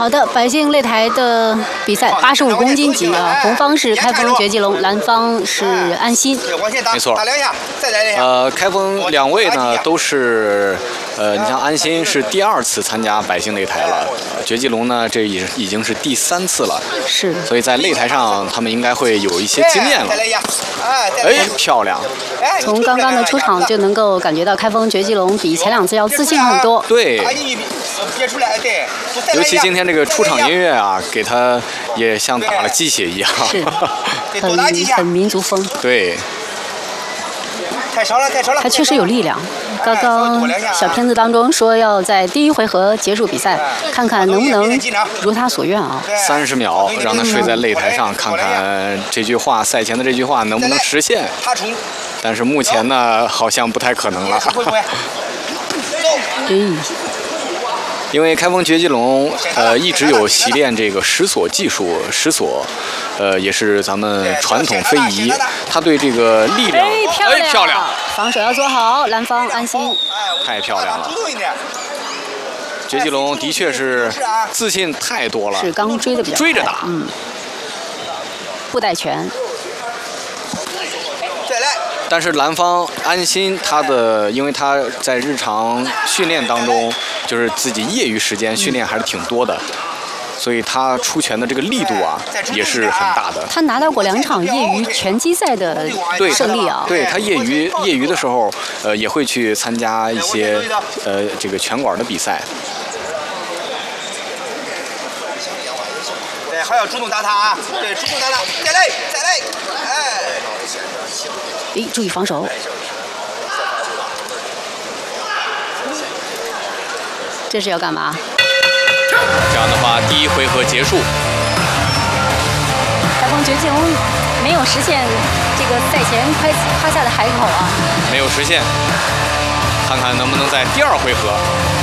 好的，百姓擂台的比赛85公斤级啊，红方是开封绝技龙，蓝方是安心。 没错，打2下，再来2下。开封两位呢都是，你像安心是第2次参加百姓擂台了，绝技龙呢这已经是第3次了， 是， 所以在擂台上他们应该会有一些经验了。哎，漂亮！ 从刚刚的出场就能够感觉到开封绝技龙比前2次要自信很多。 对，尤其今天这个出场音乐啊，给他也像打了鸡血一样， 是，很民族风。 对， 太少了，太少了。 他确实有力量。刚刚小片子当中说要在第1回合结束比赛，看看能不能如他所愿啊。 30秒让他睡在擂台上，看看这句话赛前的这句话能不能实现。但是目前呢，好像不太可能了。因为开封绝技龙一直有习练这个石锁技术，石锁也是咱们传统非遗，他对这个力量漂亮，防守要做好，蓝方安心， 太漂亮了。绝技龙的确是自信太多了， 是刚追的比较追着打， 不带拳。 但是蓝方安心，因为他在日常训练当中，就是自己业余时间训练还是挺多的，所以他出拳的这个力度啊也是很大的。 他拿到过2场业余拳击赛的胜利啊。 对，他业余的时候，也会去参加一些这个拳馆的比赛。 对，还要主动打他啊！对，主动打他，再来，哎。 注意防守。这是要干嘛？ 这样的话，第1回合结束。 开封绝技龙没有实现这个赛前夸下的海口啊。 没有实现，看看能不能在第2回合